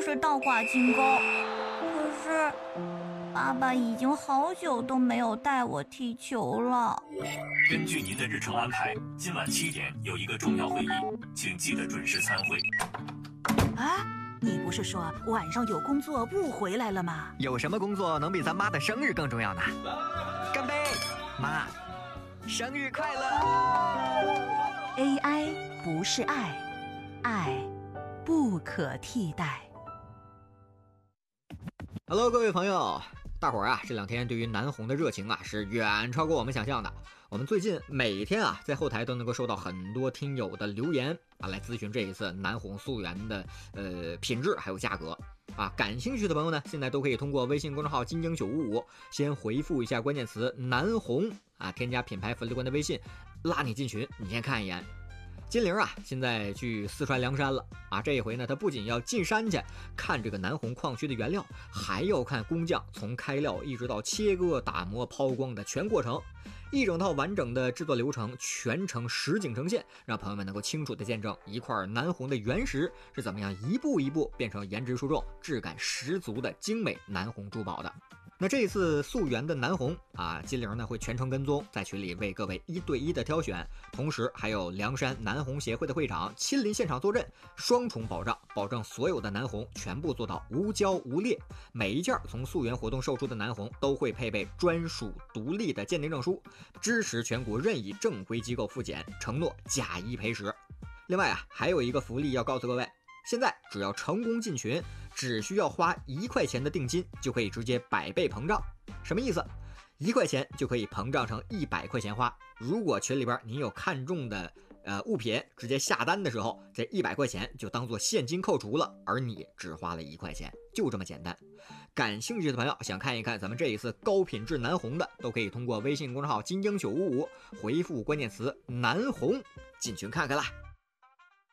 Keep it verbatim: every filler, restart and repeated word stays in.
是倒挂金钩。可是爸爸已经好久都没有带我踢球了。 根据您的日程安排，今晚七点有一个重要会议，请记得准时参会。 啊，你不是说晚上有工作不回来了吗？ 有什么工作能比咱妈的生日更重要呢？干杯，妈，生日快乐 ！A I 不是爱，爱不可替代。 Hello， 各位朋友，大伙儿啊，这两天对于南红的热情啊，是远超过我们想象的。我们最近每天啊，在后台都能够收到很多听友的留言啊，来咨询这一次南红溯源的呃品质还有价格啊。感兴趣的朋友呢，现在都可以通过微信公众号金鹰九五五先回复一下关键词南红啊，添加品牌粉丝团的微信，拉你进群，你先看一眼。金玲啊，现在去四川凉山了啊！这一回呢，他不仅要进山去看这个南红矿区的原料，还要看工匠从开料一直到切割、打磨、抛光的全过程，一整套完整的制作流程，全程实景呈现，让朋友们能够清楚地见证一块南红的原石是怎么样一步一步变成颜值出众、质感十足的精美南红珠宝的。那这一次溯源的南红啊，金玲呢会全程跟踪，在群里为各位一对一的挑选，同时还有凉山南红协会的会长亲临现场坐镇，双重保障，保证所有的南红全部做到无胶无裂。每一件从溯源活动售出的南红都会配备专属独立的鉴定证书，支持全国任意正规机构复检，承诺假一赔十。另外啊，还有一个福利要告诉各位。现在只要成功进群，只需要花一块钱的定金，就可以直接百倍膨胀。什么意思？一块钱就可以膨胀成一百块钱花。如果群里边您有看中的呃物品，直接下单的时候，这一百块钱就当做现金扣除了，而你只花了一块钱，就这么简单。感兴趣的朋友想看一看咱们这一次高品质南红的，都可以通过微信公众号金鹰九五五回复关键词南红进群看看啦。